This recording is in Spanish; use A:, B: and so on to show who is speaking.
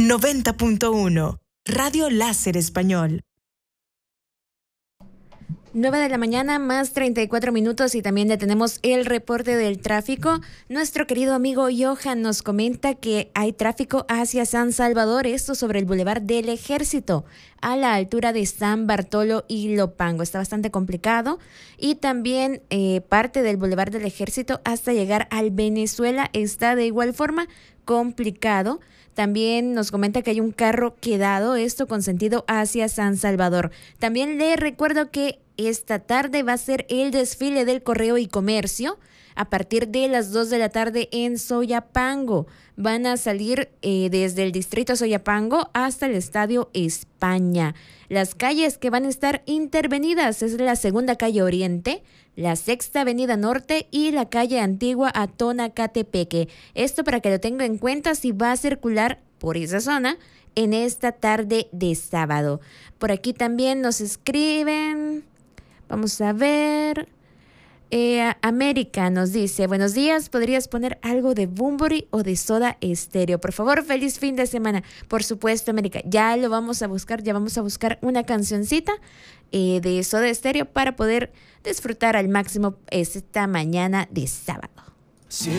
A: 90.1, Radio Láser Español.
B: 9 de la mañana más 34 minutos y también le tenemos el reporte del tráfico. Nuestro querido amigo Johan nos comenta que hay tráfico hacia San Salvador, esto sobre el Boulevard del Ejército, a la altura de San Bartolo y Lopango. Está bastante complicado. Y también parte del Boulevard del Ejército hasta llegar al Venezuela está de igual forma complicado. También nos comenta que hay un carro quedado, esto con sentido hacia San Salvador. También le recuerdo que esta tarde va a ser el desfile del Correo y Comercio a partir de las 2 de la tarde en Soyapango. Van a salir desde el distrito Soyapango hasta el Estadio España. Las calles que van a estar intervenidas es la segunda calle Oriente, la sexta avenida Norte y la calle Antigua a Tonacatepeque. Esto para que lo tenga en cuenta si va a circular por esa zona en esta tarde de sábado. Por aquí también nos escriben. Vamos a ver. América nos dice: buenos días, ¿podrías poner algo de Bunbury o de Soda Stereo? Por favor, feliz fin de semana. Por supuesto, América, ya lo vamos a buscar, ya vamos a buscar una cancioncita de Soda Stereo para poder disfrutar al máximo esta mañana de sábado.